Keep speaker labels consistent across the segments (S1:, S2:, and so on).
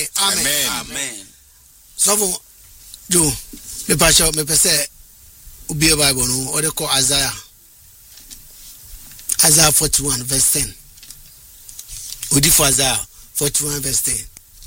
S1: Amen.
S2: So do me pastor me pese obi Bible no or they call Isaiah 41 verse 10. Odi for Isaiah 41 verse 10.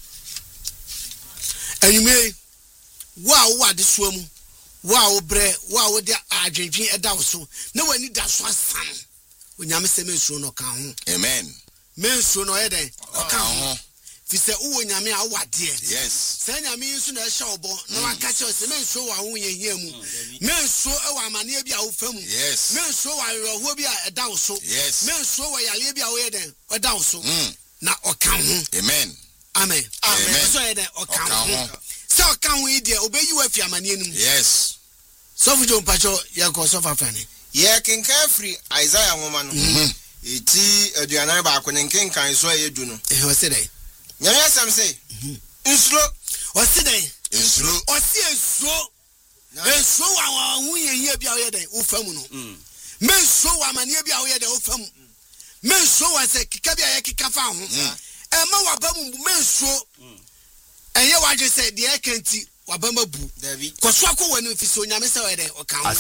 S2: And you may wow this woman wow bre wow de adwedwen eda wo so na wani da so asan onyame se mensuo no ka ho.
S1: Amen.
S2: Mensuo no eden o ka ho. Fi se wo nyame awade.
S1: Yes.
S2: Se nyame nsu na ehya obo na waka che se mensuo wa ho yehia mu. Mensuo e wa amane bia wo fam.
S1: Yes.
S2: Mensuo wa roho bia eda wo so.
S1: Yes.
S2: Mensuo wa yale bia wo eden eda wo so. Na o ka ho.
S1: Amen.
S2: Amen. So eden o ka ho. So can we there obey you if you are manning?
S1: Yes.
S2: So for John Pacho, you go so far, Fanny.
S3: Yeah, can carefree Isaiah woman. Iti Diana Bakon and King can so you do.
S2: What's today?
S3: Yes, I'm say. Inslo.
S2: What's today?
S1: Inslo.
S2: Or see so. And so our we here be away there, Ufamuno. Men so a man here be away there, Ufam. Men so I say, Kikabia Kikafam. And Mawa Bamu men so. And you want to say the Akanti Wabama Boo, David. Koswako when you fish on Yamesa or count.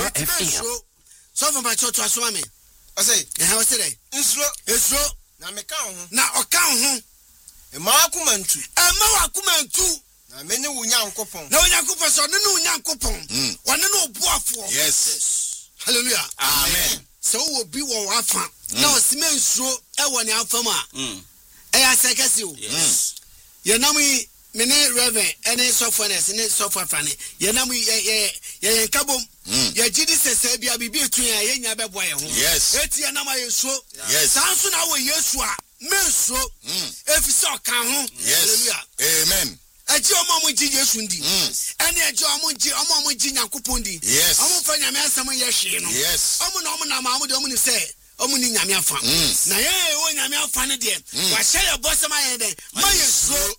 S2: So from my church was swimming. I say, and how today? It's so. Now me count. Now or count. A Markuman too. A Markuman too. Now many young coupon. No young coupons or no young coupon. One no boy.
S1: Yes.
S2: Hallelujah.
S1: Amen.
S2: So will be one wafa. Now cement so a 1 year for ma. I say, yes. You know me. Mene Reverend any softwareness any software funny ye na mu ye kabom ye gidi sese bia bibi etun ye nya be boy ho
S1: yes
S2: eti na ma yeso
S1: yes
S2: sanso na wo yesu a menso efise oka ho
S1: hallelujah amen
S2: eji omo ji yesu ndi ene eji omo ji nyankopon ndi
S1: yes
S2: omo fa nyame asam ye hwe no
S1: yes
S2: omo na omo na ma omo de omo ni se omo ni nyame afa na ye wo nyame afa ne de wa hye ye boss ma ye de ma yesu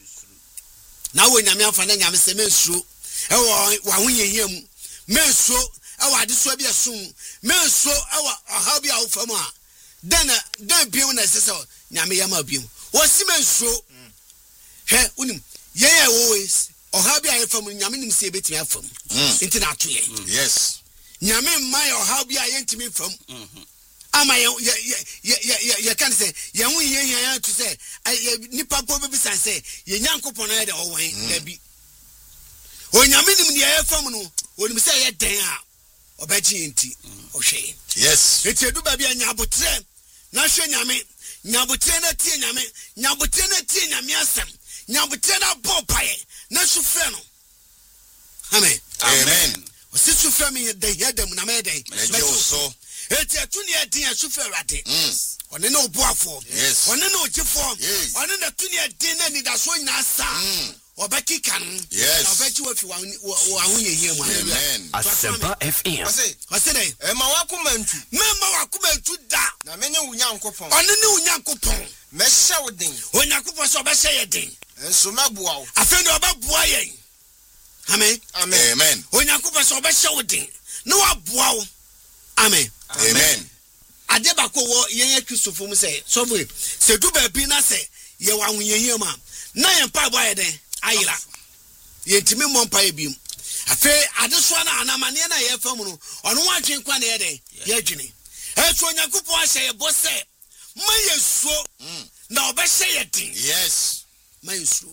S2: na wo nyame afa na nyame se mensuo e wa ho yehia mu mensuo e wa de so bia sum mensuo e wa ha bia wo fam a den biu na se so nyame yama biu wo si mensuo he unim ye wo ha bia ye fam nyame nim se betimi afam nti na to ye
S1: yes
S2: nyame mai ha bia ye ntimi fam ama ye can say ye hu ye to say nipa po be san say ye nyankopon na de owen da bi onyame nim ne ye fam no onim say ye den a obaji enti ohwe
S1: yes
S2: etedu ba bia nyabotre na hwe nyame nyabotre na tie nyame nyabotre na tie nyame asem nyabotre na bo pae na sufre no amen
S1: amen
S2: o si sufre mi de yedem na me den
S1: so
S2: eti atuni edin asufa rade one na obuafo
S1: yes
S2: one na ogifo one na tuni edin na ni da so nyina sa obeki kan
S1: yes
S2: obeki wafi wa hunyehie mu
S1: amen
S4: Asempa FM
S2: wase dey
S3: e ma wakumantu
S2: da
S3: na menye unyankopon
S2: one ne unyankopon
S3: me hye wodin
S2: unyankopon so obehye yedin
S3: enso meboa wo
S2: afen do obaboa yen amen
S1: amen
S2: unyankopon so obehye wodin no waboa wo amen
S1: amen
S2: adeba ko wo yen Kristofo mu say so we se du ba bi na say ye wa hunyehie ma na yen pa boa yeden ayira ye ntimi mo mpa ye bium afi adeso na anamane na ye fam no ono wadwen kwa na ye den ye dwene eto onyankopon ahye ye bo say ma yesuo na obehye ye den
S1: yes
S2: ma yesuo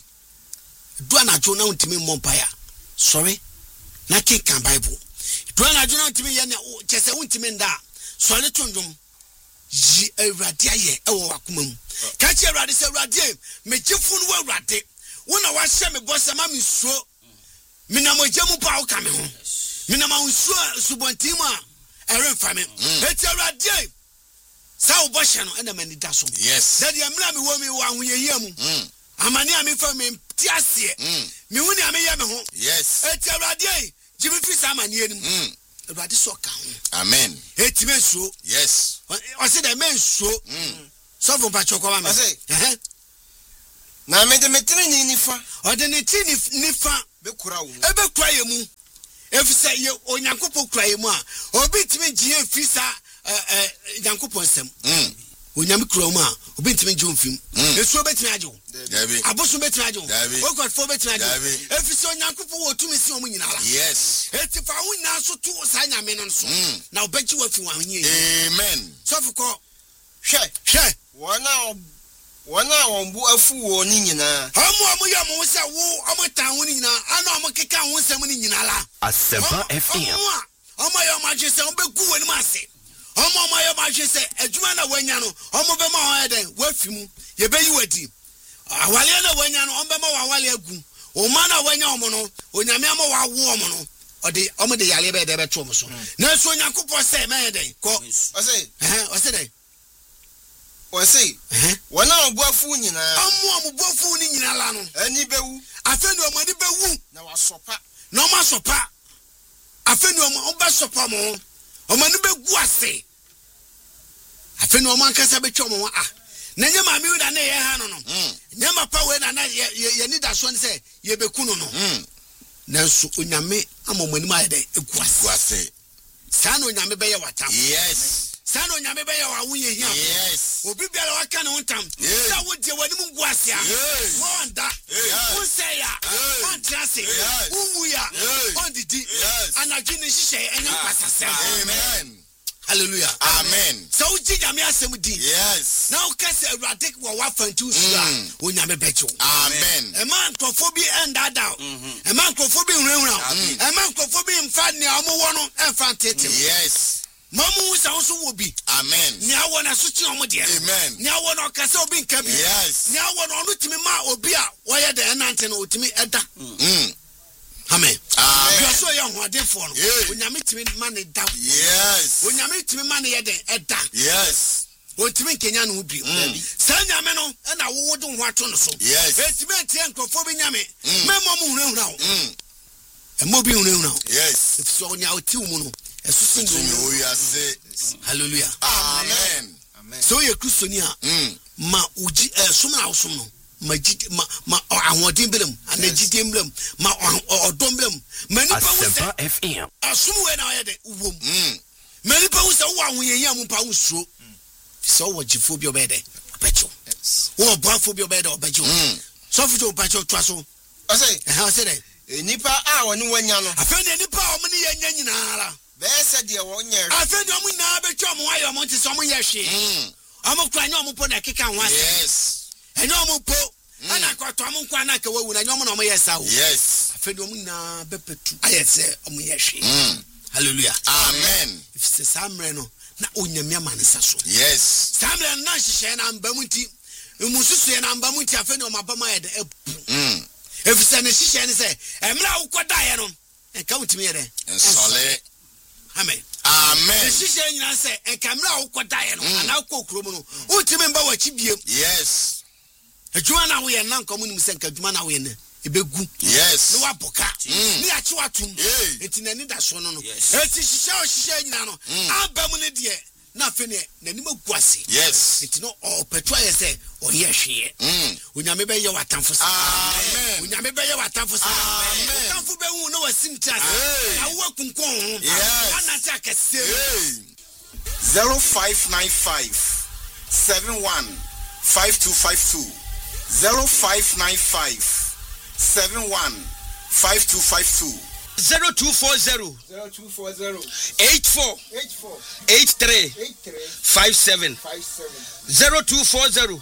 S2: do na jo na ntimi mo mpa ya sorry na ke kan Bible do na jo na ntimi ye na chese ntimi nda sorry tundum yi awrade aye e wo wakoma mu ka che awrade se awrade me gifu no awrade wona wa hye me bossa ma me suo me na mojamu pa wo ka me ho me na ma suo subontim a eremfa me eti awrade sa wo bohye no ena mani da so
S1: yes
S2: that ye mra me wo me wa ahoyehia mu amani a me fa me ti ase me huni a me ye me ho
S1: yes
S2: eti awrade jibi fi sa amani enim awrade so ka ho
S1: amen
S2: eti me suo
S1: yes
S2: o se de men suo so von pa chokwa me
S3: na me de metri ni nifa
S2: o de ne ti nifa
S3: be kura wo
S2: e be kura ye mu efise ye onyankopon kura ye mu a obi timi gie fisa nyankopon sem onyame kura mu a obi ntimi nje mfim esuo betimi ajo
S1: David.
S2: abosu betimi ajo
S1: David.
S2: okotfo betimi ajo
S1: David.
S2: efisi onyankopɔ wo tumi si omu nyina la
S1: Yes.
S2: eti fa wo nyina so to sa nyame no so na obeji wa fi wa hanye
S1: Amen.
S2: so fuko
S3: hwɛ wana ombu afu wo ni nyina
S2: omo ye mo se wo omo tan wo ni nyina ana omo keka wo nsem ni nyina la
S4: Asempa FM.
S2: omo ye omo agye se obegu wani ma ase omo ye omo agye se adwuma na wanya no omo be ma ho eden wafi mu ye be yi wadi awale na wanya no omo be ma wawale agu o ma na wanya omo no onyame ama wawo omo no ode omo de yale be de be to omo so na so onyankopɔ se ma eden ko ose dey
S3: Wasi, wana ombu afu nyina
S2: omo bofu ni nyina la no
S3: ani bewu
S2: afenu omo ni bewu
S3: na wasopa
S2: na omo sopa afenu omo ba sopa mo omo ni begu ase afenu omo ankasa betwa omo na nye ma mi da na ye ha no no nye ma pa we na ye ni da so nse ye beku no no na so onyame amomo ni ma ye de egu ase sa na onyame be ye watam
S1: Yes.
S2: Sano nyame be ya wa wunye hia.
S1: Yes.
S2: Obi biara waka ne wontam. Sa wo de wani mu guase a. Wonda. Won say ya. On trase. Uwu ya. On didi. Anadwi ne hihye enye kwasasem.
S1: Amen.
S2: Hallelujah.
S1: Amen.
S2: So uji nyame asem di.
S1: Yes.
S2: Now kase awurade wo wa fantu sura. Wo nyame becho.
S1: Amen.
S2: E man krofo bi enda da. E man krofo bi hunhunra. E man krofo bi mfa ne omo wo no emfa tete.
S1: Yes.
S2: Mamu sa so wo bi.
S1: Amen.
S2: Ni awo na so chi omo de.
S1: Amen.
S2: Ni awo na okase obi nka bi.
S1: Yes.
S2: Ni awo na onu timi ma obi a wo ye de enante na otimi eda. Amen.
S1: Amen.
S2: You so young wadefo no. Onyame timi ma ne da.
S1: Yes.
S2: Onyame timi ma ne ye de eda.
S1: Yes.
S2: Otimi kenya no bi. Sa nyame no na wo de ho ato no so.
S1: Yes.
S2: Etimi entie nkofo bi nyame. Memo mu hunahuna wo. Emo bi hunahuna wo.
S1: Yes.
S2: So onya otiw mu no. Esusu
S1: Oh, yes.
S2: Hallelujah.
S1: Amen.
S2: So ye Christian a ma uji sum na usum no ma ahodin blem anagidem blem ma odom blem mani pa wo
S4: Asempa FM.
S2: asum we na ye de uwom mani pa wo se wo ahoyen ya mu pa wo suro so wo gifo bi obede obejo wo boafo bi obede obejo so fujo obejo to aso
S3: Ose
S2: dey
S3: nipa a woni wanya no
S2: afende nipa o mni ye nya nyina la
S3: be se de wonye
S2: afende o mu na betwa mo ayo mo ntse o mo ye hwe Amo kwa nyomo po na keka ho ase.
S1: Yes.
S2: Enyomo po ana kwato amo kwa na ka wawu na nyomo na mo yesa wo.
S1: Yes.
S2: Afedi omu na bepetu ayese omu yehwe. Hallelujah.
S1: Amen.
S2: If se samre no na onyame amanesa so.
S1: Yes.
S2: Samre na hihye na ambamuti. Emususu na ambamuti afedi omabama ye de epu. If se ne hihye ne se emra wo koda ye no enka utimi ye de.
S1: Ensole.
S2: Amen.
S1: Amen.
S2: Shisha nyina se enkamra wo kodae no ana wo kokro mu no utimi mba wachi biem.
S1: Yes.
S2: Adwuma na wo ye na nkomu nim se nkadwuma na wo ye ne ebegu.
S1: Yes.
S2: Ne waboka. Ne achi watum. Enti nani da so no no. Eti shisha nyina no abam ne de na afi ne nani maguase.
S1: Yes.
S2: Enti no opetwa ye se oye hwe. Onyame be ye watamfo sa.
S1: Amen.
S2: Onyame be ye watamfo sa.
S1: Amen.
S2: Watamfo be hu no wasinta. Na wo kunkon. Ana ta kase.
S3: 0595 71 5252 0595 71 5252
S4: 0240 84 83 57 0240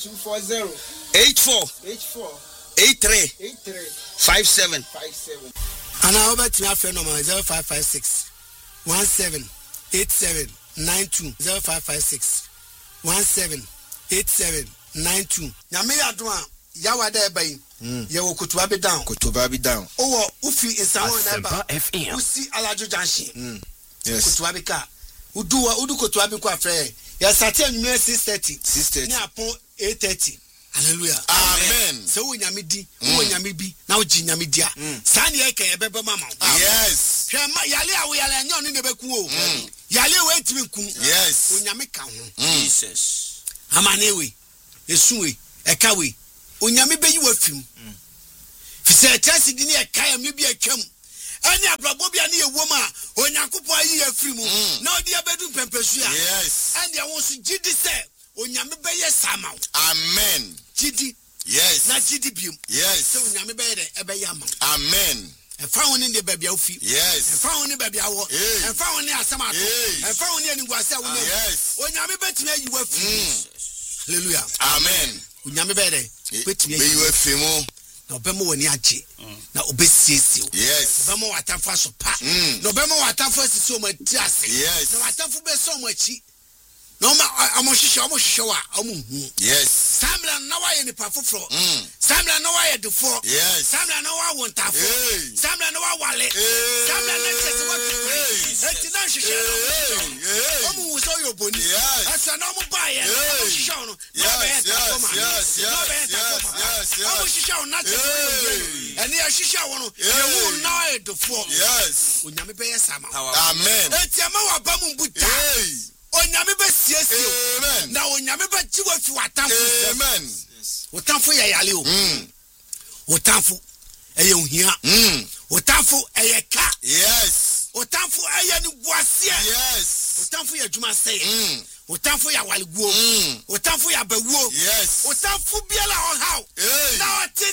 S4: 84 83 57
S2: Ana obetimi afa no 0556 17 87 92 0556 17 87 92 nyame yadon yawada ebai ye wo kutuba bi down owo ufi insawo na ba
S4: FM.
S2: usi alajo junction
S3: yes
S2: kutuba bi ka udu kutuba bi ko afre ya sati anwume 6:30 ni apon 8:30 hallelujah
S1: Amen.
S2: so wo nyame di wo nyame bi na wo ji nyame dia sa ne yake ebebe mama
S1: Yes.
S2: hwema yale awo yale anyo ne beku o yale we ntimi nku
S1: Yes.
S2: wo nyame ka ho
S4: Jesus.
S2: amanewe esuwe ekawe onyame beyi wafim fise tesi di ne ekaya me bi atwam ani abrabo bia ne yewom a onyankopɔ ayi afiri mu na odi abedu pempesu a
S1: Yes.
S2: and ya wo so gidi se onyame bɛyɛ sama.
S1: Amen.
S2: Gidi.
S1: Yes.
S2: Na gidi biom.
S1: Yes.
S2: So onyame bɛyɛ de ɛbɛyɛ ama.
S1: Amen.
S2: Ɛfa wo ne de baabi a wofi.
S1: Yes.
S2: Ɛfa wo ne baabi a wo. Ɛfa wo ne asɛm ato. Ɛfa wo ne aniguase a wo ne.
S1: Yes.
S2: Onyame bɛtumi ayi wo afi. Hallelujah.
S1: Amen.
S2: Onyame bɛyɛ de bɛtumi
S1: Be
S2: ayi
S1: you a fimo.
S2: na obɛma wani agye. Na obɛsiesie.
S1: Yes.
S2: Obɛma watamfo aso pa. Na obɛma watamfo asisi o ma ti ase.
S1: Yes.
S2: Na watamfo bɛsɛ o ma akyi. Na ɔmo hyehyɛ wa ɔmo hu.
S1: Yes.
S2: Samla na wa yɛ nipa foforo. Samla na wa yɛ defo.
S1: Yes.
S2: Samla na wa wɔ ntafo. Samla na wa wale. Samla na kyerɛ wa tutu. Eti na hyehyɛ na ɔmo hu sɛ ɔyɛ oboni. Ɛsɛ na ɔmo ba yɛ na ɔmo hyehyɛ no. Na ɔbɛyɛ tafo ma. Na ɔbɛyɛ tafo ma. Ɔmo hyehyɛ wo na kyerɛ sɛ ɔyɛ oboni. Ɛni ɛhyehyɛ wo no. Yɛ wu na ɔyɛ defo.
S1: Yes.
S2: Onyame bɛyɛ sama.
S1: Amen.
S2: Eti ama wa ba mu buta. Onyame bɛsiesie.
S1: Amen.
S2: Na onyame bɛgye wo afi watamfo.
S1: Amen.
S2: Wotamfo yɛ yale o. Wotamfo ɛyɛ ohia. Wotamfo ɛyɛ ka.
S1: Yes.
S2: Wotamfo ɛyɛ ni buaseɛ.
S1: Yes.
S2: Wotamfo yɛ adwuma sɛyɛ. Wotamfo yɛ awaleguo. Wotamfo yɛ abawuo.
S1: Yes.
S2: Wotamfo biara ɔhaw. Na ɔte